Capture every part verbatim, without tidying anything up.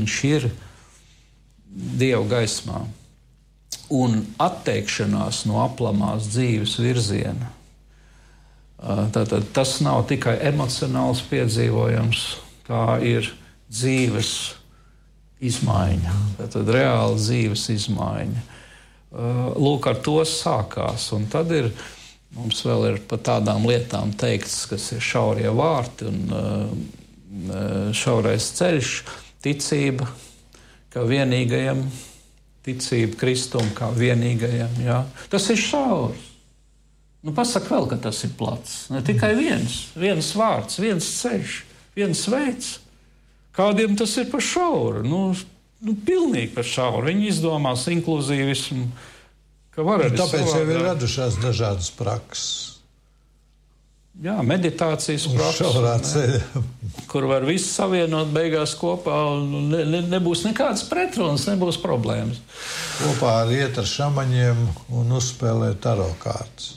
viņš ir Dieva gaismā. Un atteikšanās no aplamās dzīves virziena. Tātad tas nav tikai emocionāls piedzīvojums, tā ir dzīves izmaiņa, tātad reāla dzīves izmaiņa. Lūk, ar to sākās, un tad ir, mums vēl ir par tādām lietām teikts, kas ir šaurie vārti un šaurais ceļš, ticība, kā vienīgajam, ticība Kristum kā vienīgajam, jā. Tas ir šaurs. Nu, pasaka vēl, ka tas ir plats. Ne tikai viens, viens vārds, viens ceļš, viens veids. Kādiem tas ir par šauru? Nu, nu pilnīgi par šauru. Viņi izdomās inkluzīvismu, ka var arī tāpēc savādāk. Jau ir radušās dažādas prakses. Jā, meditācijas prakses, kur var visu savienot beigās kopā un ne, ne, nebūs nekādas pretrunas, nebūs problēmas. Kopā ar iet ar šamaņiem un uzspēlēt taro kārtas.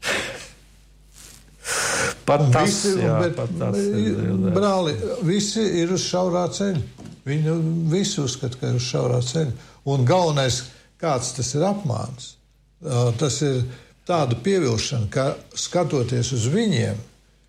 Pat tas, visi, jā, bet, pat tas ir. Brāli, visi ir uz šaurā ceļa. Viņi visi uzskata, ka ir uz šaurā ceļa. Un galvenais, kāds tas ir apmāns, tas ir tāda pievilšana, ka skatoties uz viņiem,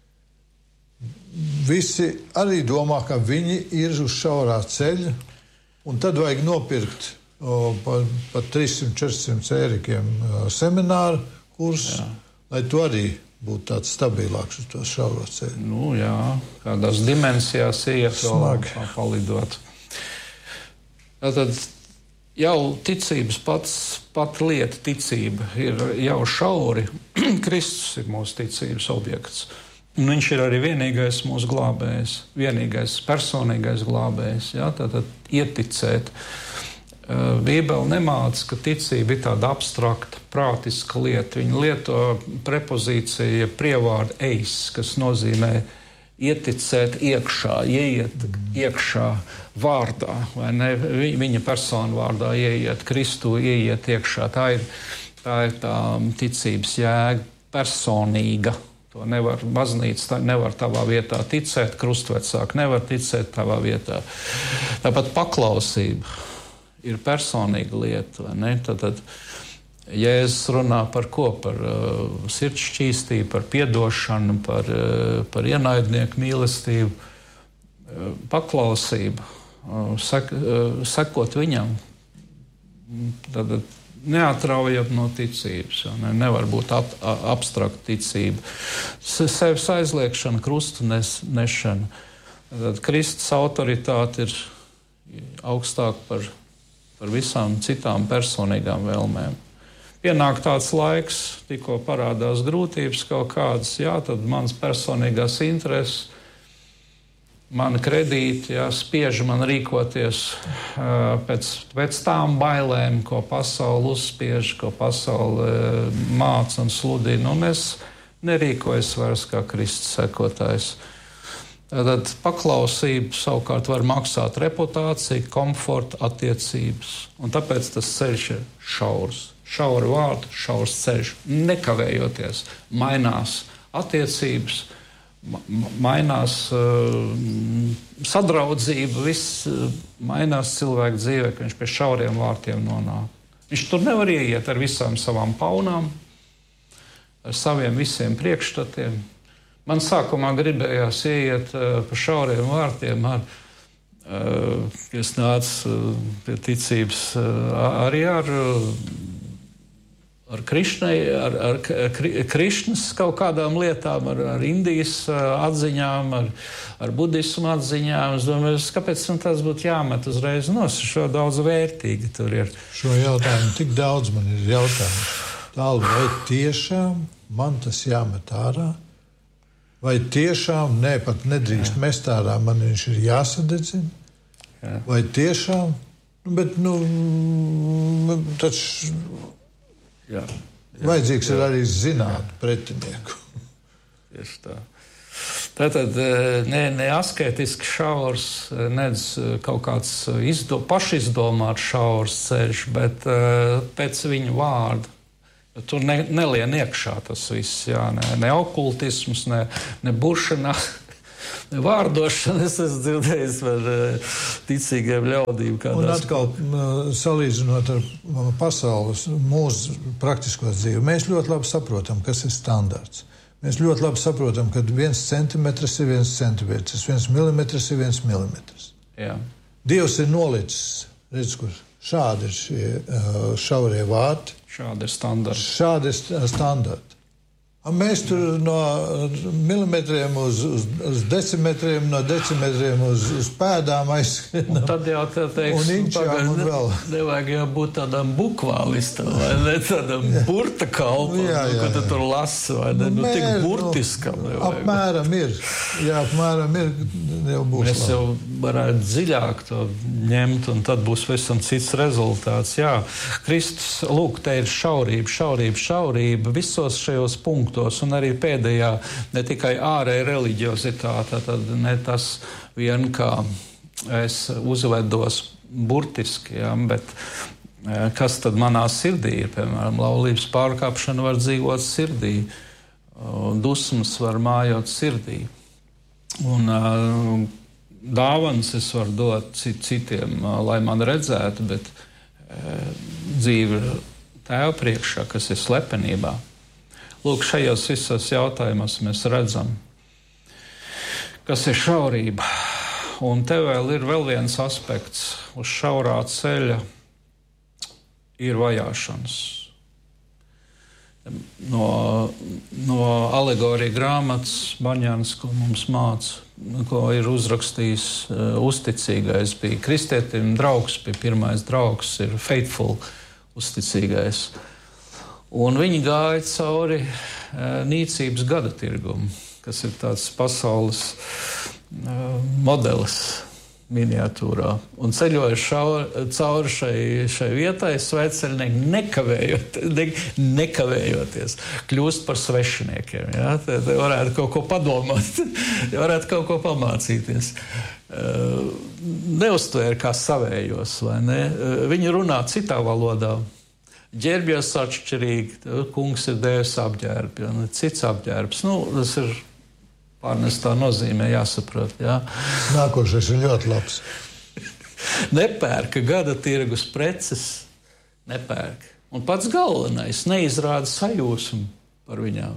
visi arī domā, ka viņi ir uz šaurā ceļa, un tad vajag nopirkt o, pa, pa trīssimt četrsimt eirikiem semināru kursu, jā. Lai tu arī būtu tāds stabilāks uz to šauro ceļu. Nu jā, kādās dimensijās iet vēl palidot. Tātad jau ticības pats, pat lieta ticība ir jau šauri. Kristus ir mūsu ticības objekts. Un viņš ir arī vienīgais mūsu glābējs, vienīgais personīgais glābējs. Ja? Tātad ieticēt. Bībele nemāca, ka ticība ir tāda abstrakta, prātiska lieta. Viņa lieto prepozīciju prievārdu eis, kas nozīmē ieticēt iekšā, ieiet iekšā vārdā, vai ne? Viņa persona vārdā ieiet, Kristu ieiet iekšā. Tā ir tā, ir tā ticības jēga, personīga. To nevar baznīca, nevar tavā vietā ticēt, krustvecāki nevar ticēt tavā vietā. Tāpat paklausība ir personīga lieta, vai ne? Tad, tad Jēzus runā par ko? Par uh, sirdsšķīstību, par piedošanu, par, uh, par ienaidnieku mīlestību, uh, paklausību, uh, sek, uh, sekot viņam. Tad neatraujam no ticības. Ne? Nevar būt ab, abstrakta ticība. Sevis aizliekšana, krustu nes, nešana. Tad Kristus autoritāte ir augstāka par, par visām citām personīgām vēlmēm. Pienāk tāds laiks, tikko parādās grūtības kaut kādas, jā, tad manas personīgās intereses, mani kredīti, jā, spiež man rīkoties uh, pēc, pēc tām bailēm, ko pasaule uzspiež, ko pasaule uh, māca un sludina, un es nerīkojos vairs kā Kristus sekotājs. Tad paklausība savukārt var maksāt reputāciju, komforta, attiecības, un tāpēc tas ceļš ir šaurs. Šaura vārta, šaurs ceļš, nekavējoties, mainās attiecības, ma mainās uh, sadraudzība, viss uh, mainās cilvēka dzīvē, ka viņš pie šauriem vārtiem nonāk. Viņš tur nevar ieiet ar visām savām paunām, ar saviem visiem priekšstatiem. Man sākumā gribējās ieiet uh, pa šauriem vārtiem ar, uh, es nācu uh, pie ticības uh, arī ar uh, ar Krišnai, ar, ar Krišnas kaut kādām lietām, ar, ar Indijas atziņām, ar, ar budismu atziņām. Es domāju, kāpēc man tas būtu jāmet uzreiz nos, šo daudz vērtīgi tur ir. Šo jautājumu tik daudz man ir jautājums. Tālu, vai tiešām man tas jāmet ārā? Vai tiešām, ne, pat nedrīkst Jā. Mest ārā, man viņš ir jāsadedzina? Jā. Vai tiešām? Bet, nu, taču Jā, jā, vajadzīgs jā, ir arī zināt pretinieku. Tieši tā. Tātad ne, ne asketisks šaurs, nedz kaut kāds izdo, pašizdomāts šaurs ceļš, bet uh, pēc viņa vārda. Tur ne, nelien iekšā tas viss, jā, ne, ne okultisms, ne, ne buršanās, vārdošanu es esmu dzirdējis par ticīgiem ļaudīm. Un atkal salīdzinot ar pasaules, mūsu praktisko dzīvi, mēs ļoti labi saprotam, kas ir standarts. Mēs ļoti labi saprotam, ka viens centimetrs ir viens centimetrs, viens milimetrs ir viens milimetrs. Jā. Dievs ir nolicis, redz, kur šādi ir šie uh, šaurie vārti. Šādi ir standarti. Šādi ir standarti. Mēs tur no milimetriem uz, uz, uz decimetriem, no decimetriem uz, uz pēdām aizskrienam. Tad jau tā teiks, un inčām un vēl. Nevajag jau būt tādam bukvālistam, vai ne, tādam burta kalpam, jā, jā, jā. Ko tu tur lasi, vai ne, nu, nu tik burtiskam. Nu, apmēram ir, jā, apmēram ir, jau būs. Mēs jau varētu dziļāk to ņemt, un tad būs visam cits rezultāts. Jā, Kristus, lūk, te ir šaurība, šaurība, šaurība visos šajos punktos. Un arī pēdējā ne tikai ārēja reliģiozitāte, tad ne tas vien, kā es uzvedos burtiski, ja, bet kas tad manā sirdī ir, piemēram, laulības pārkāpšana var dzīvot sirdī, dusmas var mājot sirdī. Un dāvanas es varu dot citiem, lai man redzētu, bet dzīve Tēva priekšā, kas ir slepenībā. Lūk, šajos visos jautājumos mēs redzam, kas ir šaurība. Un te vēl ir vēl viens aspekts. Uz šaurā ceļa ir vajāšanas. No, no alegorija grāmatas Baņāns, ko mums māca, ko ir uzrakstījis uh, uzticīgais, bija kristietim draugs, bija pirmais draugs, ir faithful, uzticīgais. Un viņi gāja cauri e, nīcības gada tirgumu, kas ir tāds pasaules e, modelis miniatūrā. Un ceļoja šaur, cauri šai, šai vietai, svētceļnieki nekavējoties, ne, nekavējoties kļūst par svešiniekiem. Ja? Te, te varētu kaut ko padomāt, varētu kaut ko pamācīties. E, neuztvēra kā savējos, vai ne? E, viņi runā citā valodā. Ģērbjos atšķirīgi, kungs ir devis apģērbi, un cits apģērbs. Nu, tas ir pārnestā nozīmē jāsaprot, jā. Nākošais ir ļoti labs. Nepērka gada tirgus preces, nepērka. Un pats galvenais neizrāda sajūsmu par viņām.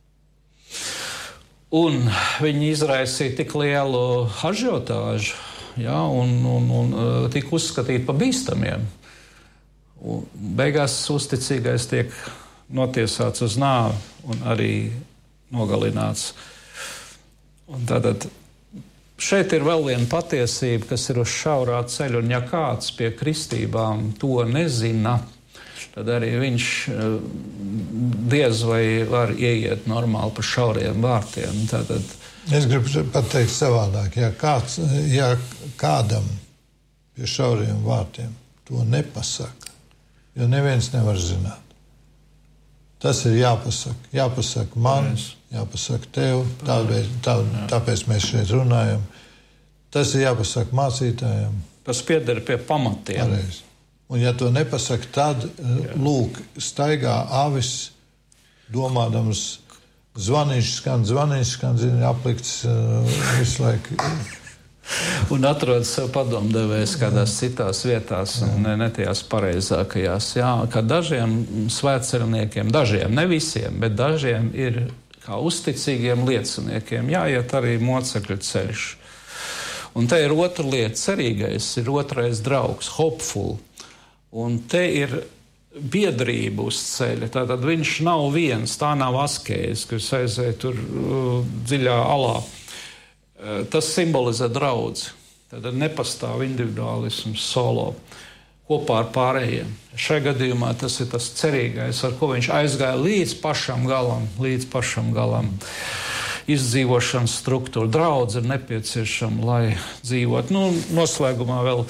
Un viņi izraisīja tik lielu ažiotāžu, jā, un, un, un tika uzskatīti par bīstamiem. Un beigās uzticīgais tiek notiesāts uz nāvi un arī nogalināts. Un tātad šeit ir vēl viena patiesība, kas ir uz šaurā ceļa, un ja kāds pie kristībām to nezina, tad arī viņš diez vai var ieiet normāli pa šauriem vārtiem. Tātad... Es gribu pateikt savādāk, ja, kāds, ja kādam pie šauriem vārtiem to nepasaka, jo neviens nevar zināt. Tas ir jāpasaka. Jāpasaka man, jāpasaka tev, tādēļ, tā, tāpēc mēs šeit runājam. Tas ir jāpasaka mācītājiem. Tas pieder pie pamatiem. Pareizi. Un ja to nepasaka, tad, jā. Lūk, staigā avis, domādams, zvaniņš skan, zvaniņš skan, zini, aplikts uh, visu laiku. Un atrodas sev padomdevējs kādās citās vietās, ne, ne tajās pareizākajās. Jā, ka dažiem svētceļniekiem, dažiem, ne visiem, bet dažiem ir kā uzticīgiem lieciniekiem jāiet arī mocekļu ceļš. Un te ir otra lieta, cerīgais, ir otrais draugs, hopeful. Un te ir biedrība uz ceļa. Tātad viņš nav viens, tā nav askējas, kas aizēja tur uh, dziļā alā. Tas simbolizē draudzi. Tad nepastāv individuālisms solo kopā ar pārējiem. Šajā gadījumā tas ir tas cerīgais, ar ko viņš aizgāja līdz pašam galam, līdz pašam galam. Izdzīvošanas struktūra, draudze ir nepieciešama, lai dzīvot. Nu, noslēgumā vēl,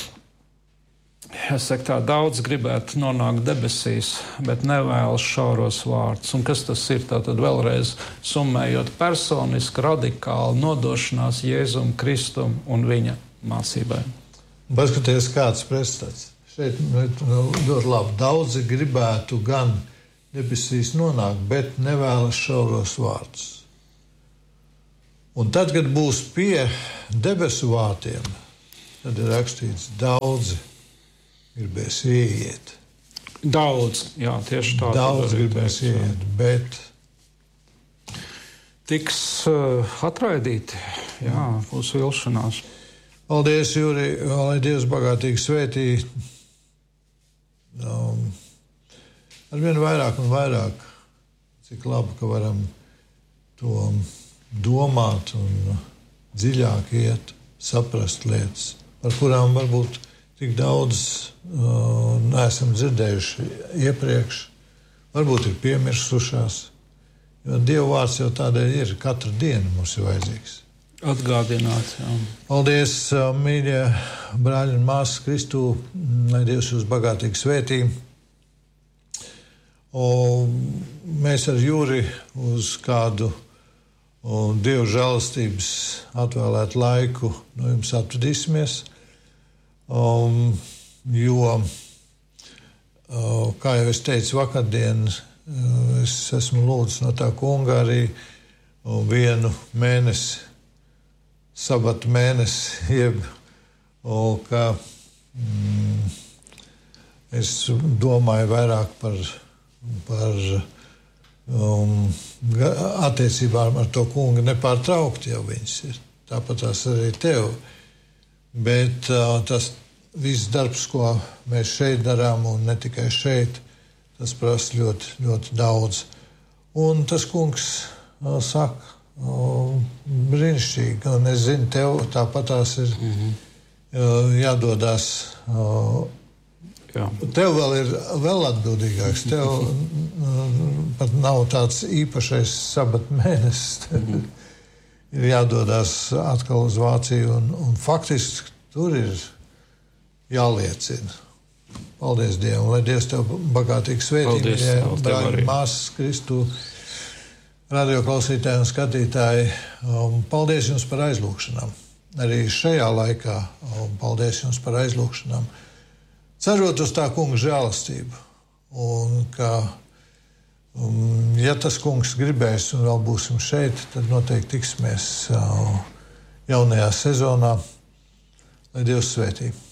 jāsaka tā, daudz gribētu nonākt debesīs, bet nevēlas šauros vārdus. Un kas tas ir? Tātad vēlreiz summējot personiski, radikāli nodošanās Jēzum Kristum un viņa mācībai. Paskaties, kāds prestats. Šeit ļoti labi. Daudzi gribētu gan debesīs nonākt, bet nevēlas šauros vārdus. Un tad, kad būs pie debesu vārtiem, tad ir rakstīts, daudzi gribēs ieiet. Daudz, jā, tieši tā. Daudz gribēs ieiet, bet tiks uh, atraidīti, jā, būs vilšanās. Paldies, Jūri, lai Dievs bagātīgi svētī. Um, arvien vairāk un vairāk, cik labi, ka varam to domāt un dziļāk iet, saprast lietas, par kurām varbūt tik daudz uh, neesam dzirdējuši iepriekš, varbūt ir piemirsušās, jo Dieva vārds jau tādēļ ir, katru dienu mums ir vajadzīgs. Atgādināt, jā. Paldies, mīļie brāļi un māsas Kristū, lai Dievs jūs bagātīgi svētī. Un mēs ar Jūri uz kādu un Dieva žēlastības atvēlētu laiku no jums atvadīsimies, um, jo, uh, kā jau es teicu vakardien, uh, es esmu lūdzis no tā kunga arī uh, vienu mēnesi, sabata mēnesi, jeb, uh, ka mm, es domāju vairāk par, par Um, attiecībām ar to kungu nepārtraukti jau viņas ir. Tāpat tās arī tev. Bet uh, tas viss darbs, ko mēs šeit darām, un ne tikai šeit, tas prasa ļoti, ļoti daudz. Un tas kungs uh, saka, uh, brīnišķīgi, un es zinu, tev tāpat tās ir mm-hmm. uh, jādodās. Uh, Jā. Tev vēl ir vēl atbildīgāks. Tev pat nav tāds īpašais sabata mēnesis. Mm-hmm. Ir jādodas atkal uz Vāciju, un, un faktiski tur ir jāliecina. Paldies Dievam, lai Dievs tev bagātīgi svētī. Brāļi, māsas, Kristu, radioklausītāji un skatītāji, um, paldies jums par aizlūgšanām. Arī šajā laikā um, paldies jums par aizlūgšanām. Cerot uz tā kunga žēlastību, un ka, um, ja tas kungs gribēs un vēl būsim šeit, tad noteikti tiksimies uh, jaunajā sezonā, lai Dievs svētī.